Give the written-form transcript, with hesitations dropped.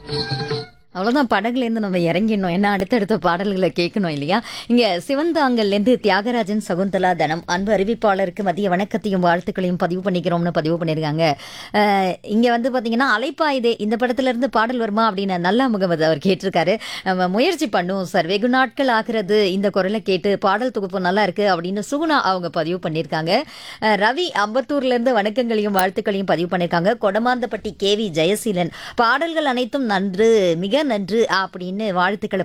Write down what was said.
அவ்வளோதான் படகுலேருந்து நம்ம இறங்கிடணும். ஏன்னா அடுத்தடுத்த பாடல்களை கேட்கணும் இல்லையா? இங்கே சிவந்தாங்கல்லேருந்து தியாகராஜன் சகுந்தலா தனம் அன்பு அறிவிப்பாளருக்கு மதிய வணக்கத்தையும் வாழ்த்துக்களையும் பதிவு பண்ணிக்கிறோம்னு பதிவு பண்ணியிருக்காங்க. இங்கே வந்து பார்த்தீங்கன்னா அலைப்பாயுதே இந்த படத்துலேருந்து பாடல் வருமா அப்படின்னு நல்லா முகமது அவர் கேட்டிருக்காரு. நம்ம முயற்சி பண்ணுவோம் சார். வெகு நாட்கள் ஆகிறது இந்த குரலை கேட்டு பாடல் தொகுப்பு நல்லா இருக்கு அப்படின்னு சுகுணா அவங்க பதிவு பண்ணியிருக்காங்க. ரவி அம்பத்தூர்லேருந்து வணக்கங்களையும் வாழ்த்துக்களையும் பதிவு பண்ணியிருக்காங்க. கொடமாந்தப்பட்டி கேவி ஜெயசீலன் பாடல்கள் அனைத்தும் நன்று மிக நன்று அப்படின்னு வாழ்த்துக்களை